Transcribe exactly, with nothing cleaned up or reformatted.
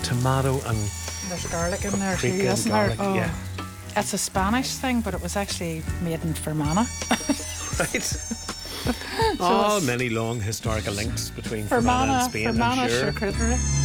tomato and There's garlic in there too, paprika and isn't garlic. there? Oh. Yeah. It's a Spanish thing, but it was actually made in Fermanagh. Right. Oh, many long historical links between Fermanagh and Fermanagh, Spain, I'm Fermanagh sure. charcuterie.